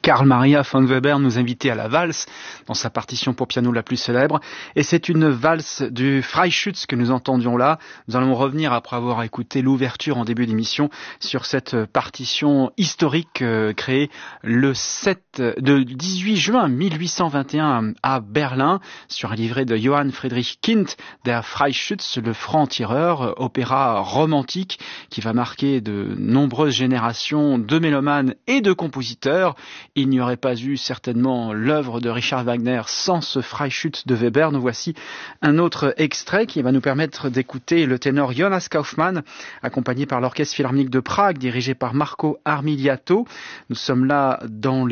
Karl Maria von Weber nous invitait à la valse dans sa partition pour piano la plus célèbre. Et c'est une valse du Freischütz que nous entendions là. Nous allons revenir, après avoir écouté l'ouverture en début d'émission, sur cette partition historique créée le 18 juin 1821 à Berlin, sur un livret de Johann Friedrich Kind, der Freischütz, le franc-tireur, opéra romantique qui va marquer de nombreuses générations de mélomanes et de compositeurs. Il n'y aurait pas eu certainement l'œuvre de Richard Wagner sans ce Freischütz de Weber. Nous voici un autre extrait qui va nous permettre d'écouter le ténor Jonas Kaufmann, accompagné par l'Orchestre Philharmonique de Prague, dirigé par Marco Armiliato. Nous sommes là dans